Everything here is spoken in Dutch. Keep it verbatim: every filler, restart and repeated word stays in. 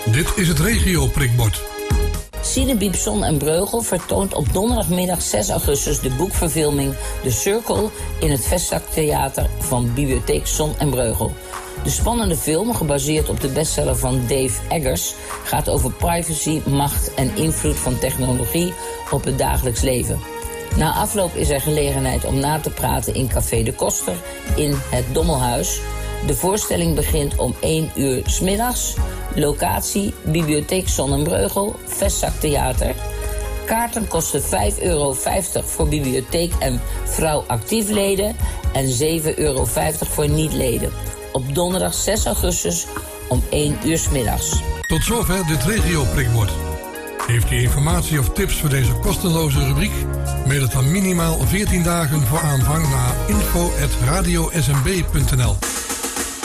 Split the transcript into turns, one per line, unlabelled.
Dit is het regio-prikbord.
Cinebiep Zon en Breugel vertoont op donderdagmiddag zes augustus de boekverfilming The Circle in het Vestzaktheater van Bibliotheek Zon en Breugel. De spannende film, gebaseerd op de bestseller van Dave Eggers, gaat over privacy, macht en invloed van technologie op het dagelijks leven. Na afloop is er gelegenheid om na te praten in Café de Koster in het Dommelhuis. De voorstelling begint om één uur 's middags. Locatie Bibliotheek Zon en Breugel, Vestzaktheater. Kaarten kosten vijf euro vijftig voor bibliotheek- en vrouwactiefleden en zeven euro vijftig voor niet-leden. Op donderdag zes augustus om één uur 's middags.
Tot zover dit regio-prikbord. Heeft u informatie of tips voor deze kosteloze rubriek? Mail het dan minimaal veertien dagen voor aanvang naar info at radio s m b punt n l.